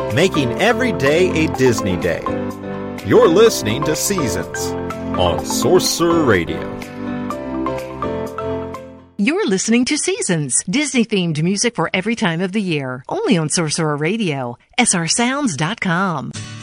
making every day a Disney day. You're listening to Seasons on Sorcerer Radio. You're listening to Seasons, Disney-themed music for every time of the year. Only on Sorcerer Radio, srsounds.com.